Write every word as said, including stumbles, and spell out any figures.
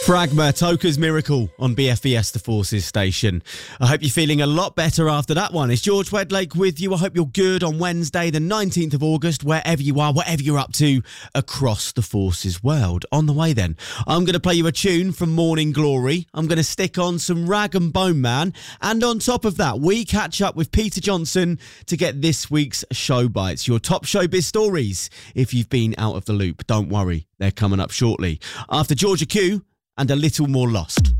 Fragma, Toka's Miracle on B F B S The Forces station. I hope you're feeling a lot better after that one. It's George Wedlake with you. I hope you're good on Wednesday, the nineteenth of August, wherever you are, whatever you're up to across the Forces world. On the way then, I'm going to play you a tune from Morning Glory. I'm going to stick on some Rag and Bone Man. And on top of that, we catch up with Peter Johnson to get this week's Show Bites, your top showbiz stories. If you've been out of the loop, don't worry, they're coming up shortly. After Georgia Q and a little more lost.